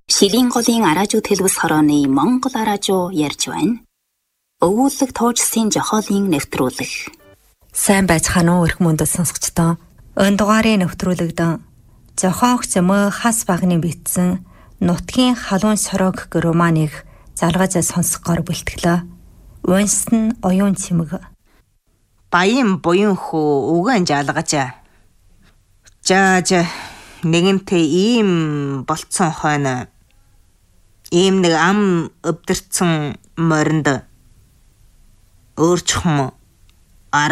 Шилийн голын араажуу төлөвс хорооны Монгол араажуу ярьж байна. Өвүүлэг туужсын жохоолын нэвтрүүлэг. Сайн байцгаана уу эрх мөндөд сонсогчдоо. Өн дугаарын нэвтрүүлэгдэн зохиогч мө хас багны бичсэн Нутгийн халуун сорог гэх романыг залгаж сонсгоор бэлтгэлээ. Унсан оюун цэмэг. Баян буян хөө үгэн жалгаж. За нэгэнтээ ийм болцсон хойно. Ийм нэг ам өвдөрцөн моринд өөрчхөн